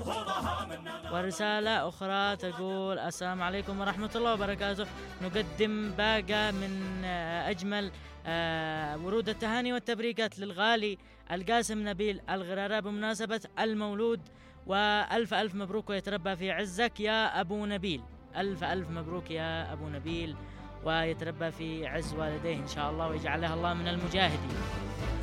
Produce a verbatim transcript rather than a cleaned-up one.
ورسالة أخرى تقول السلام عليكم ورحمة الله وبركاته، نقدم باقة من أجمل ورود التهاني والتبريكات للغالي القاسم نبيل الغرارة بمناسبة المولود، وألف ألف مبروك ويتربى في عزك يا أبو نبيل. ألف ألف مبروك يا أبو نبيل ويتربى في عز والديه إن شاء الله ويجعلها الله من المجاهدين.